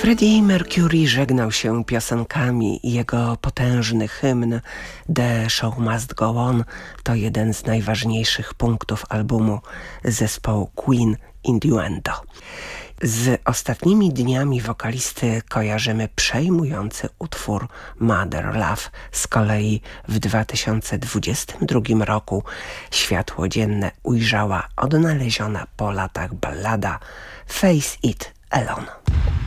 Freddie Mercury żegnał się piosenkami i jego potężny hymn The Show Must Go On to jeden z najważniejszych punktów albumu zespołu Queen Innuendo. Z ostatnimi dniami wokalisty kojarzymy przejmujący utwór Mother Love. Z kolei w 2022 roku światło dzienne ujrzała odnaleziona po latach ballada Face It Alone.